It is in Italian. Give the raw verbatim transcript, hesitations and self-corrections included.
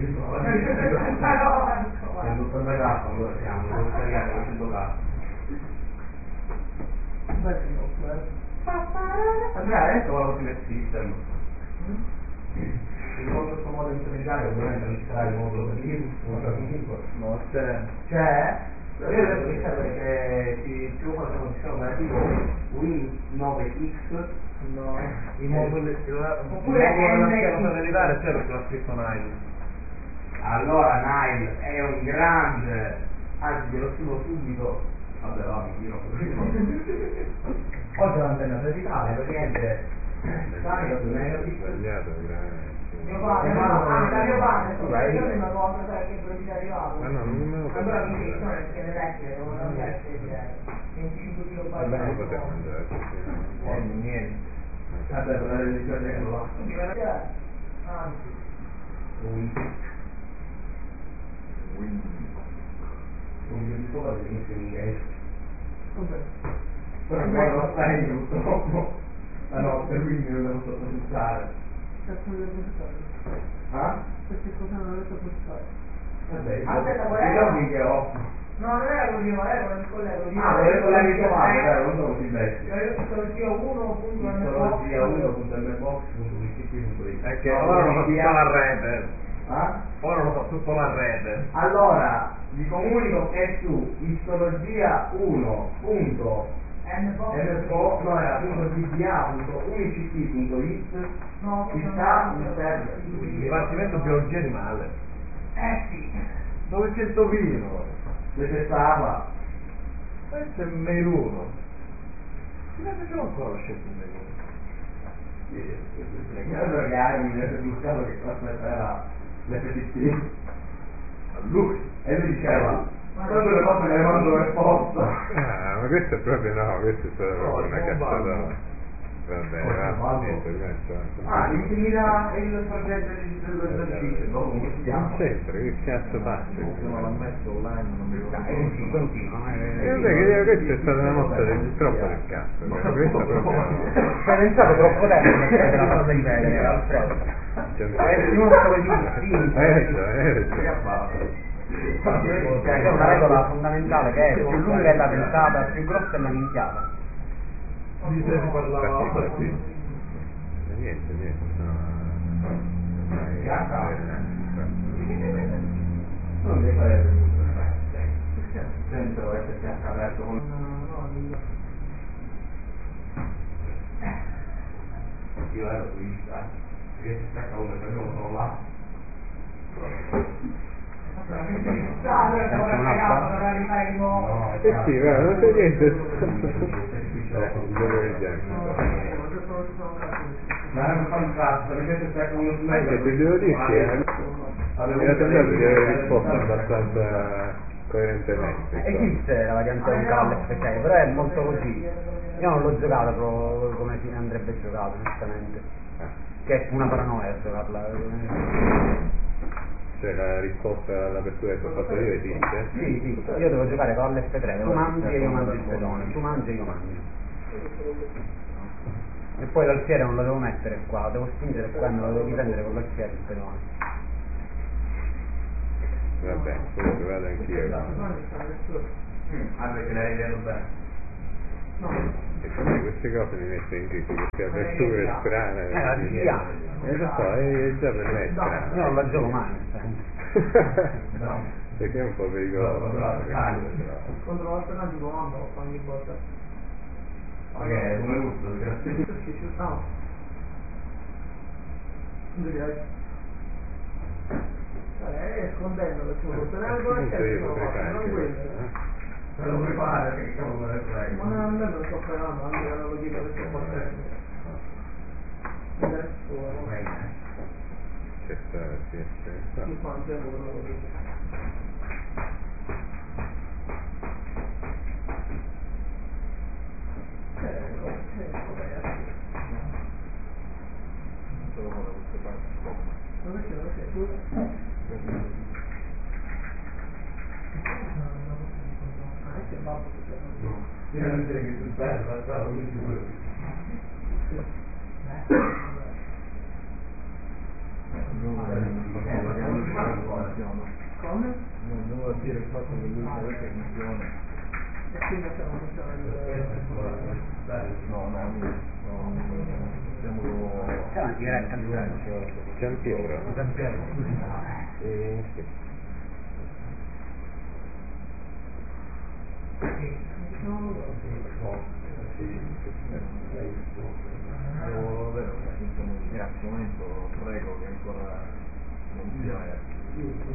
Nel dottor Megato allora siamo, non commissariato, non cento K. Andrea adesso va con il system. Il modo questo modo intermediario ovviamente non ci sarà il modulo per Linux, no, c'è. C'è? Io adesso mi serve che si trova la condizione operativa Win nove X. No, i moduli. Oppure la modalità c'è perché l'ha scritto Nile. Allora Nile è un grande, anzi ve lo scrivo subito. Vabbè va, mi giro così. Oggi l'antenna verticale, praticamente carica due megabit. Sbagliato, veramente. Mio padre, no, anche mio padre, io prima cosa sai che quello è arrivato. Ma no, non me lo posso Allora mi mangiare. dicono le schede elettriche, devo cambiare venticinque kg Non me lo potevo mangiare, perché... Eh, niente. Vabbè, non è di quello là. Anzi. Non mi dico che inizio in inglese. Vabbè. Però poi non stai purtroppo. Ah no, per quindi non devo sottovalutare. Ah? Queste cose non le so portare. Vabbè, Aspetta, i vorrei- giochi che ho. No, non era così, ma era con il collega. Ah, volevo parlare di domani, vero, non sono così vecchi. Psicologia uno punto m Psicologia uno punto m box punto wiki punto it. È che ora lo fa tutta la rete. Ah? Ora lo fa tutta la rete. Allora, vi comunico che su istologia uno punto m box, no era punto d b a punto unict punto it No, ci sta un server. Il Dipartimento Biologia Animale. Eh sì. Dove c'è il topino? Dove stava? Questo è Mail uno. Chi ne faceva ancora lo scelto il Mail uno? Allora che hai mi avete buscato che trasmetterà l'F T P A lui. e lui diceva quando le cose me le mando per posta. Ah, ma questo è proprio no, questo è stato proprio una cazzata. Vabbè, va, niente, questo. Ah, intimida il progetto del sito, dopo come si Non chiama? c'entra, che cazzo faccio? Non l'ha messo online, non mi ricordo. Dai, è un sito, è un sito. E vabbè, che questa è stata una mossa del troppo del cazzo, cioè, questa proprio no. Hai pensato troppo tempo per la cosa di vedere, Alfredo. È uno di istinto. Hai ragione, hai Che ha ragione. fatto? C'è una regola fondamentale che è più lunga è la pensata, più grossa è la minchiata. Di te si parlava. Infatti, infatti. Niente, niente, no. Dai, Gatta. eh, Non devi fare dentro S P H aperto con... Io ero turista, perché S P H uno che non sono là. Eh sì, guarda, non c'è niente. Dove vediamo? Ma non fa un cazzo, perché S P H uno su me... Anche se devo dire che era sembrato di avere risposto abbastanza coerentemente. Esiste la variante un cavallo F sei, però è molto così. Io non l'ho giocato proprio come si andrebbe giocato, onestamente. Che è una paranoia giocarla. Cioè la risposta all'apertura che ho fatto io esiste? Sì, sì, io devo giocare con l'F tre, tu mangi e io mangio il pedone, tu mangi e io mangio. E poi l'alfiere non lo devo mettere qua, lo devo spingere qua e me lo devo riprendere con l'alfiere il pedone. Vabbè, comunque vado anch'io. Ah, perché l'hai idea bene. E quindi queste cose mi mettono in crisi, queste aperture strane. Eh, la dichiamo. Eh, lo so, è già per me è strano. Io non la gioco mai, Perché è un po' pericoloso. Contro l'alternativo mando ogni volta. Ma che è come tutto, grazie. Sì, ci stavo. Eh, scontento perché lo A porterò questo punto io lo potrei fare non anche quello. questo, eh? Me lo puoi fare, che cavolo me ne frega. Ma non me lo sto fregando, anche se non lo dico perché sto facendo. Adesso, C'è sta, sì, c'è sta. mi fa un tempo che non lo dico. Ecco, ecco, ragazzi. Solo con queste parti. Ma perché, perché? Tu? Ah, è che babbo che No, finalmente che sul bello, è stato così sicuro. Eh, dire il fatto che lui avesse funzione. E quindi stiamo facendo il... No, no, no, siamo... Siamo in diretta allora. Giampiero. Giampiero, scusi. Eh, sì. Devo avere un ringraziamento, prego che ancora non sia